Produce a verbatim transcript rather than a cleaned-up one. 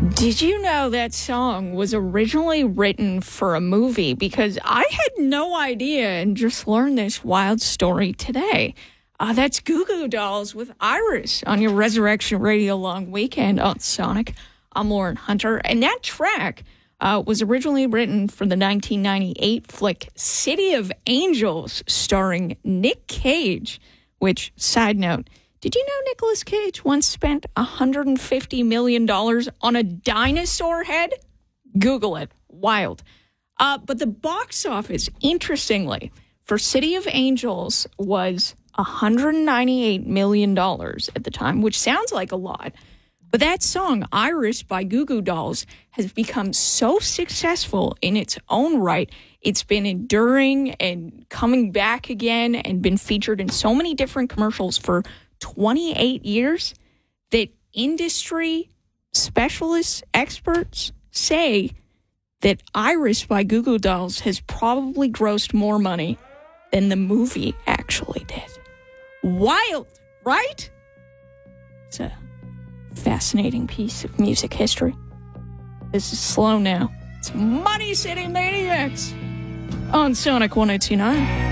Did you know that song was originally written for a movie? Because I had no idea and just learned this wild story today. Uh, that's Goo Goo Dolls with Iris on your Resurrection Radio Long Weekend on Sonic. I'm Lauren Hunter, and that track uh, was originally written for the nineteen ninety-eight flick City of Angels, starring Nick Cage, which, side note, did you know Nicolas Cage once spent one hundred fifty million dollars on a dinosaur head? Google it. Wild. Uh, but the box office, interestingly, for City of Angels was one hundred ninety-eight million dollars at the time, which sounds like a lot. But that song, Iris by Goo Goo Dolls, has become so successful in its own right. It's been enduring and coming back again and been featured in so many different commercials for twenty-eight years that industry specialists, experts say that Iris by Goo Goo Dolls has probably grossed more money than the movie actually did. Wild, right? It's a fascinating piece of music history. This is Slow Now. It's Money City Maniacs on Sonic one oh two point nine.